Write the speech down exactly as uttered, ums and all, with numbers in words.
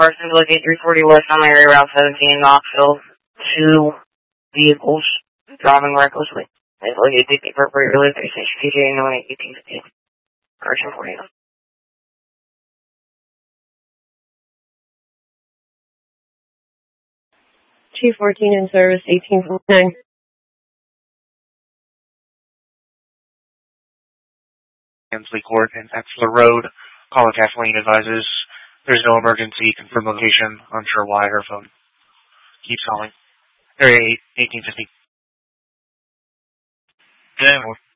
Parsons, locate three forty West on area Route seventeen, Knoxville. Two vehicles driving recklessly. They locate the appropriate relief station P J no one eighteen fifty. Correction forty. two fourteen in service, eighteen forty-nine. Hensley Court and Exler Road. Caller Kathleen advises there's no emergency. Confirm location. Unsure why her phone keeps calling. Area eighteen fifty. Ten.